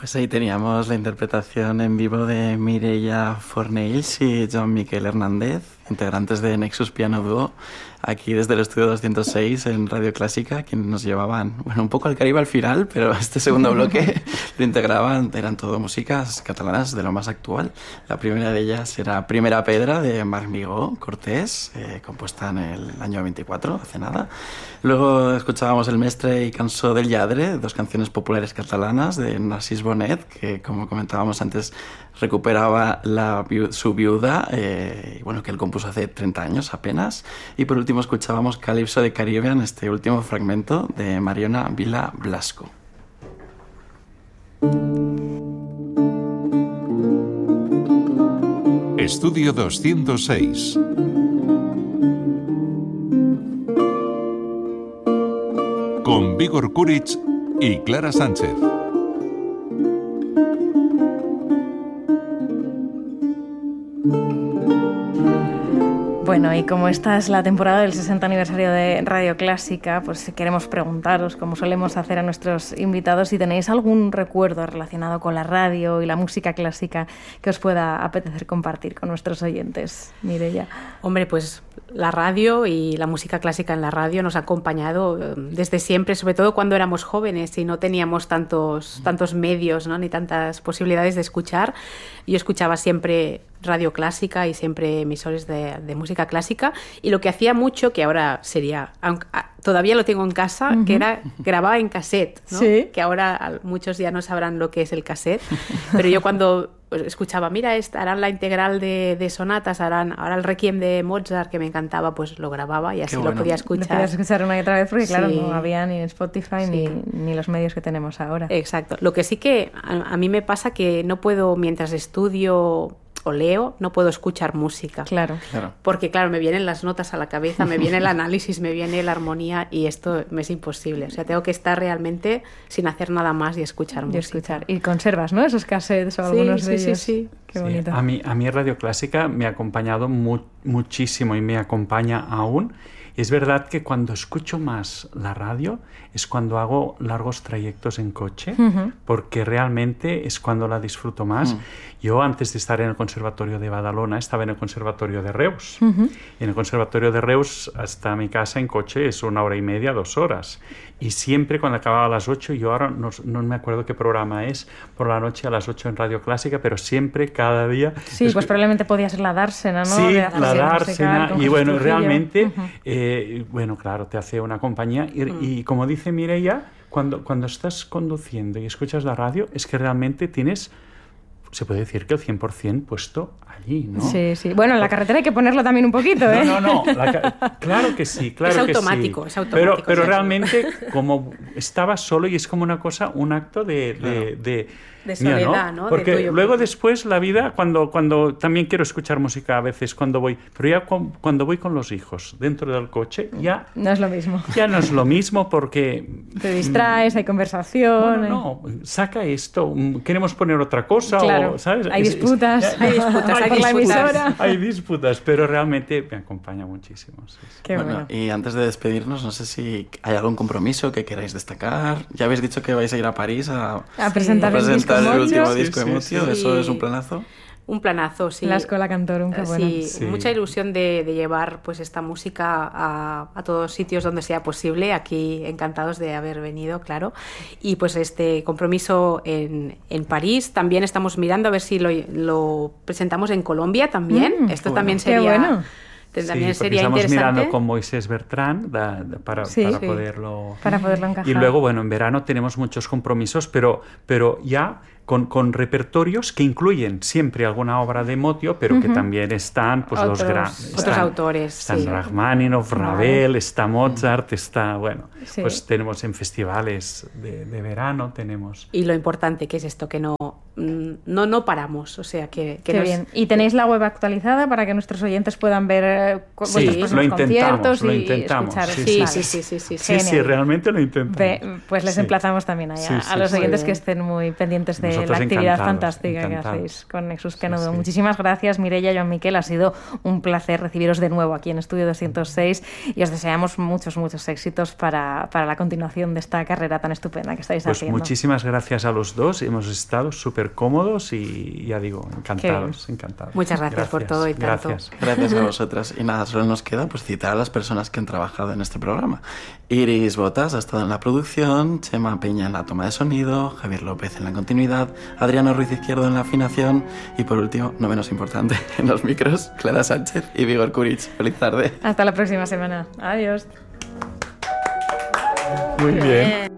Pues ahí teníamos la interpretación en vivo de Mireia Fornells y Joan Miquel Hernández, integrantes de Nexus Piano Duo, aquí desde el estudio 206 en Radio Clásica, quienes nos llevaban, un poco al Caribe al final, pero este segundo bloque lo integraban, eran todo músicas catalanas de lo más actual. La primera de ellas era Primera Pedra, de Marc Migó Cortés, compuesta en el año 24, hace nada. Luego escuchábamos El Mestre y Cançó del Lladre, dos canciones populares catalanas de Narcís Bonet, que, como comentábamos antes, recuperaba su viuda, que él compuso hace 30 años apenas. Y por último escuchábamos Calipso de Caribbean, este último fragmento de Mariona Vila Blasco. Estudio 206. Con Vígor Kuric y Clara Sánchez. Bueno, y como esta es la temporada del 60 aniversario de Radio Clásica, pues queremos preguntaros, como solemos hacer a nuestros invitados, si tenéis algún recuerdo relacionado con la radio y la música clásica que os pueda apetecer compartir con nuestros oyentes. Mireia. Hombre, pues la radio y la música clásica en la radio nos ha acompañado desde siempre, sobre todo cuando éramos jóvenes y no teníamos tantos medios, ¿no? Ni tantas posibilidades de escuchar. Yo escuchaba siempre Radio Clásica y siempre emisores de música clásica, y lo que hacía mucho, que ahora sería, aunque todavía lo tengo en casa, que era grababa en cassette, ¿no? Sí. Que ahora muchos ya no sabrán lo que es el cassette, pero yo cuando escuchaba, mira, harán la integral de sonatas, harán ahora el Requiem de Mozart, que me encantaba, pues lo grababa y así lo podía escuchar. Lo podías escuchar una y otra vez porque, claro, sí, no había ni Spotify ni los medios que tenemos ahora. Exacto. Lo que sí que a mí me pasa que no puedo, mientras estudio o leo, no puedo escuchar música. Claro. Porque, claro, me vienen las notas a la cabeza, me viene el análisis, me viene la armonía, y esto me es imposible. O sea, tengo que estar realmente sin hacer nada más y escuchar música. Y conservas, ¿no? Esos cassettes o algunos de ellos. Sí. Qué bonito. A mí Radio Clásica me ha acompañado muchísimo y me acompaña aún. Es verdad que cuando escucho más la radio es cuando hago largos trayectos en coche, porque realmente es cuando la disfruto más. Yo, antes de estar en el Conservatorio de Badalona, estaba en el Conservatorio de Reus. Y en el Conservatorio de Reus hasta mi casa en coche es 1 hora y media, 2 horas. Y siempre cuando acababa a las 8, yo ahora no me acuerdo qué programa es, por la noche a las 8 en Radio Clásica, pero siempre, cada día... Sí, pues probablemente podía ser la dársena, ¿no? Sí, la dársena. Y bueno, realmente, claro, te hace una compañía. Y como dice Mireia, cuando estás conduciendo y escuchas la radio, es que realmente tienes... Se puede decir que el 100% puesto allí, ¿no? Sí. Bueno, en la carretera hay que ponerlo también un poquito, ¿eh? No. Claro que sí, claro que sí. Es automático. Pero realmente, como estaba solo, y es como una cosa, un acto de soledad, ¿no? Porque de luego después la vida, cuando también quiero escuchar música a veces cuando voy, pero ya cuando voy con los hijos dentro del coche, ya... No es lo mismo. Ya no es lo mismo porque... Te distraes, hay conversación... No, saca esto, queremos poner otra cosa, claro, o, ¿sabes? Hay disputas. Hay disputas, pero realmente me acompaña muchísimo. Sí. Qué bueno. Y antes de despedirnos, no sé si hay algún compromiso que queráis destacar. Ya habéis dicho que vais a ir a París a presentar el último disco de Emotio. ¿Eso es un planazo? Un planazo, sí. La Escola Cantorum, qué bueno. Sí, mucha ilusión de llevar pues esta música a todos sitios donde sea posible. Aquí encantados de haber venido, claro. Y pues este compromiso en París. También estamos mirando a ver si lo presentamos en Colombia también. Esto también sería... Qué bueno. También sería estamos interesante. mirando con Moisés Bertrand para poderlo encajar. Y luego, en verano tenemos muchos compromisos, pero ya con repertorios que incluyen siempre alguna obra de Emotio, pero que también están pues otros autores. Están Rachmaninoff, Ravel, está Mozart, está... pues tenemos en festivales de verano, tenemos... Y lo importante que es esto, que no no paramos, o sea que Qué bien. ¿Y tenéis la web actualizada para que nuestros oyentes puedan ver vuestros próximos conciertos lo y intentamos. escuchar? Sí, realmente lo intentamos. Pues les emplazamos también a los oyentes que estén muy pendientes de Nosotros la actividad encantados, fantástica que hacéis con Nexus Piano Duo. Sí. Muchísimas gracias, Mireia, Joan Miquel. Ha sido un placer recibiros de nuevo aquí en Estudio 206 y os deseamos muchos éxitos para la continuación de esta carrera tan estupenda que estáis haciendo. Muchísimas gracias a los dos. Hemos estado súper cómodos y ya digo, encantados. Muchas gracias por todo y tanto. Gracias a vosotras. Y nada, solo nos queda pues citar a las personas que han trabajado en este programa. Iris Botas ha estado en la producción, Chema Peña en la toma de sonido, Javier López en la continuidad, Adriano Ruiz Izquierdo en la afinación y por último, no menos importante, en los micros, Clara Sánchez y Vigor Kuric. Feliz tarde. Hasta la próxima semana. Adiós. Muy bien.